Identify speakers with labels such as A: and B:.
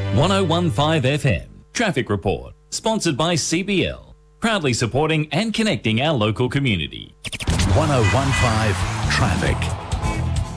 A: 1015 FM Traffic Report, sponsored by CBL, proudly supporting and connecting our local community.
B: 1015 Traffic.